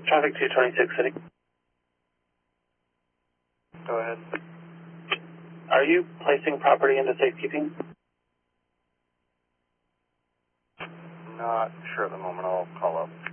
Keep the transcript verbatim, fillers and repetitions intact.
Traffic two twenty-six City. Go ahead. Are you placing property into safekeeping? Not sure at the moment. I'll call up.